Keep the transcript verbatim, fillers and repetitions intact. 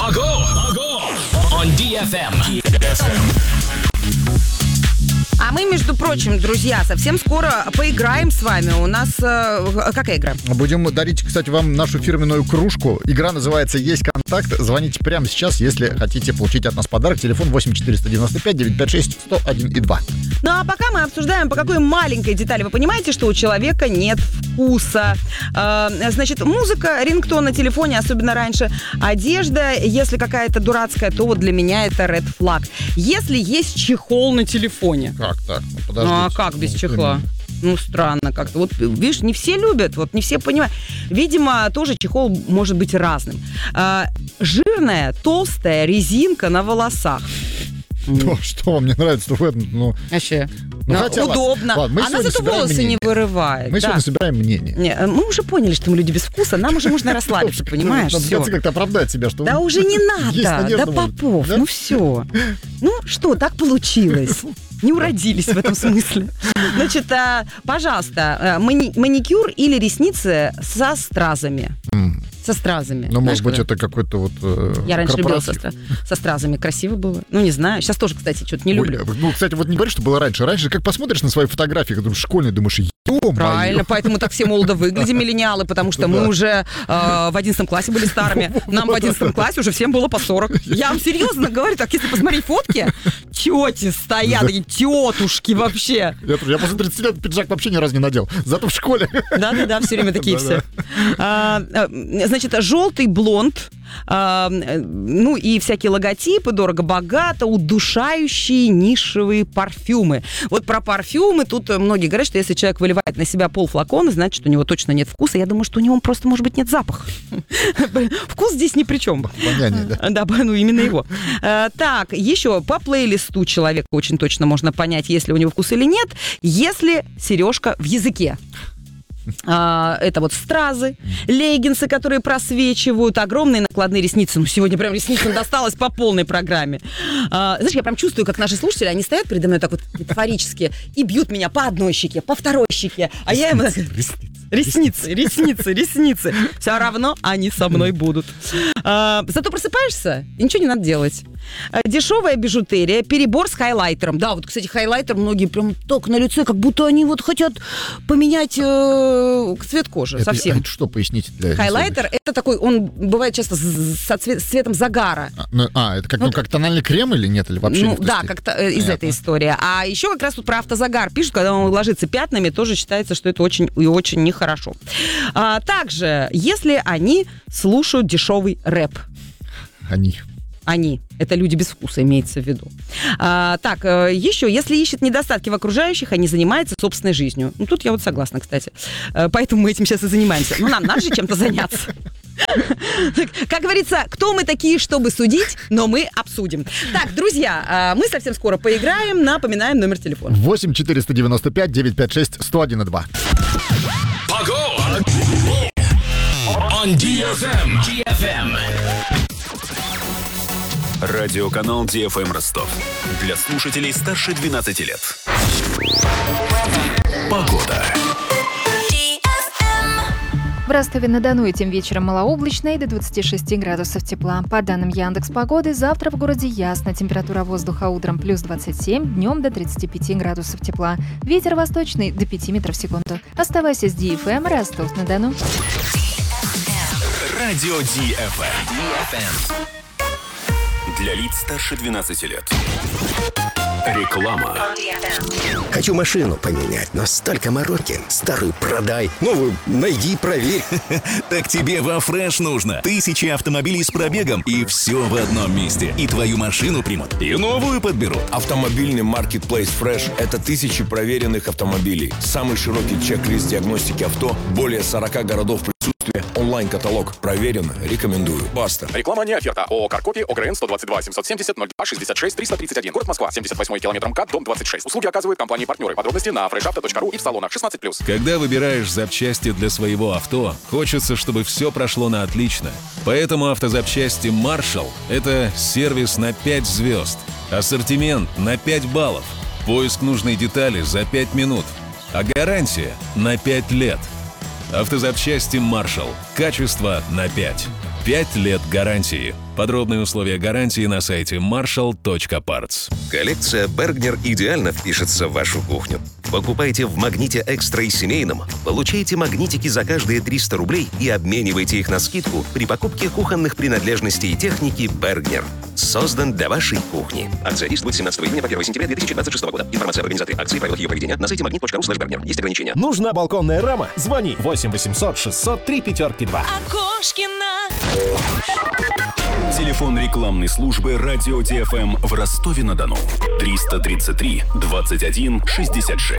Ого! Ого! On ди эф эм. А мы, между прочим, друзья, совсем скоро поиграем с вами. У нас э, какая игра? Будем дарить, кстати, вам нашу фирменную кружку. Игра называется «Есть контакт». Звоните прямо сейчас, если хотите получить от нас подарок. Телефон восемь четыреста девяносто пять девятьсот пятьдесят шесть сто один и два. Ну а пока мы обсуждаем, по какой маленькой детали вы понимаете, что у человека нет вкуса. Э, значит, музыка, рингтон на телефоне, особенно раньше, одежда, если какая-то дурацкая, то вот для меня это red flag. Если есть чехол на телефоне. Как так? Ну, Ну подождите. а как без Ну, чехла? Ну, странно как-то. Вот, видишь, не все любят, вот не все понимают. Видимо, тоже чехол может быть разным. А, жирная, толстая резинка на волосах. Ну, что вам не нравится в этом? Ну, Вообще. ну, Ну, хотя, ладно, удобно. ладно, мы Она сегодня зато собираем волосы мнение. не вырывает. Мы да. сегодня собираем мнение. Не, мы уже поняли, что мы люди без вкуса, нам уже можно расслабиться, понимаешь? Надо Всё. как-то оправдать себя, что... Да уже не Есть надо, надежда, да, может. Попов, Да? ну все. Ну что, так получилось. Не уродились в этом смысле. Значит, а, пожалуйста, а, мани- маникюр или ресницы со стразами. М. Со стразами. Ну, Знаешь, может быть, когда? это какой-то вот э, Я раньше любила со, корпоратив. стра- со стразами. Красиво было. Ну, не знаю. Сейчас тоже, кстати, что-то не люблю. Ой, ну, кстати, вот не говори, что было раньше. Раньше, как посмотришь на свои фотографии, когда школьные, думаешь, ё-моё. Правильно, поэтому так все молодо выглядим, миллениалы, потому что мы Да. уже э, в одиннадцатом классе были старыми. Нам в одиннадцатом классе уже всем было по сорок. Я вам серьезно говорю, так если посмотреть фотки, тети стоят, такие тетушки вообще. Я, тоже- я после тридцати лет пиджак вообще ни разу не надел. Зато в школе. Да-да-да, все время такие все. А, а, значит, желтый блонд, а, ну и всякие логотипы, дорого-богато, удушающие нишевые парфюмы. Вот про парфюмы тут многие говорят, что если человек выливает на себя полфлакона, значит, у него точно нет вкуса. Я думаю, что у него просто, может быть, нет запаха. Вкус здесь ни при чем. Понятнее, да. Да, ну именно его. А, так, еще по плейлисту человека очень точно можно понять, есть ли у него вкус или нет, если сережка в языке. А, это вот стразы, леггинсы, которые просвечивают, огромные накладные ресницы. Ну, сегодня прям ресницам досталось по полной программе. А, знаешь, я прям чувствую, как наши слушатели, они стоят передо мной так вот метафорически и бьют меня по одной щеке, по второй щеке. А я им... так, Ресницы, ресницы, ресницы. Все равно они со мной будут. А, зато просыпаешься, и ничего не надо делать. А, дешевая бижутерия, перебор с хайлайтером. Да, вот, кстати, хайлайтер многие прям так на лице, как будто они вот хотят поменять э, цвет кожи Это- совсем. а это что, поясните для... Хайлайтер — это такой, он бывает часто с, со цве- с цветом загара. А, ну, а, это как, ну, Ну, как тональный крем или нет? Или вообще Ну, не в да, стиле? как-то э, из Понятно. этой истории. А еще как раз тут про автозагар пишут, когда он ложится пятнами, тоже считается, что это очень и очень нехорошо. А, также, если они слушают дешевый рэп. Они. Они. Это люди без вкуса, имеется в виду. А, так, э, еще, если ищет недостатки в окружающих, они занимаются собственной жизнью. Ну, тут я вот согласна, кстати. Э, Поэтому мы этим сейчас и занимаемся. Ну, нам надо же чем-то заняться. Так, как говорится, кто мы такие, чтобы судить, но мы обсудим. Так, друзья, а, мы совсем скоро поиграем. Напоминаем номер телефона. восемь четыреста девяносто пять девятьсот пятьдесят шесть сто один и два. Ого! On ди эф эм. ди эф эм. Радиоканал ди эф эм Ростов. Для слушателей старше двенадцати лет. Погода. В Ростове-на-Дону этим вечером малооблачно и до двадцати шести градусов тепла. По данным Яндекс.Погоды, завтра в городе ясно. Температура воздуха утром плюс двадцать семь, днем до тридцати пяти градусов тепла. Ветер восточный до пяти метров в секунду. Оставайся с ди эф эм Ростов-на-Дону. Радио ди эф эм. Для лиц старше двенадцати лет. Реклама. Хочу машину поменять, но столько мороки. Старую продай, новую найди, проверь. Так тебе во Фреш нужно. Тысячи автомобилей с пробегом, и все в одном месте. И твою машину примут, и новую подберут. Автомобильный маркетплейс Fresh – это тысячи проверенных автомобилей. Самый широкий чек-лист диагностики авто, более сорока городов присутствия, онлайн-каталог. Проверено, рекомендую. Баста. Реклама не оферта. ООО «Каркопи», ОГРН сто двадцать два семьсот семьдесят ноль два шестьдесят шесть триста тридцать один. Город Москва, семьдесят восьмой километр МКАД, дом двадцать шесть. Услуги оказывают компании-партнеры. Подробности на фрешавто точка ру и в салонах шестнадцать плюс. Когда выбираешь запчасти для своего авто, хочется, чтобы все прошло на отлично. Поэтому автозапчасти Marshall – это сервис на пять звезд, ассортимент на пять баллов, поиск нужной детали за пять минут, а гарантия на пять лет. Автозапчасти Marshall. Качество на пять. пять лет гарантии. Подробные условия гарантии на сайте маршал точка parts. Коллекция Bergner идеально впишется в вашу кухню. Покупайте в «Магните Экстра» и семейном, получайте магнитики за каждые триста рублей и обменивайте их на скидку при покупке кухонных принадлежностей и техники Bergner. Создан для вашей кухни. Акция действует с семнадцатого июня по первое сентября две тысячи двадцать шестого года. Информация об организации акции и правилах ее проведения на сайте магнит точка ру слэш бергнер. Есть ограничения. Нужна балконная рама? Звони восемь восемьсот шестьсот три пятерки два. Окошкина. Телефон рекламной службы «Радио ди эф эм» в Ростове-на-Дону. триста тридцать три двадцать один шестьдесят шесть.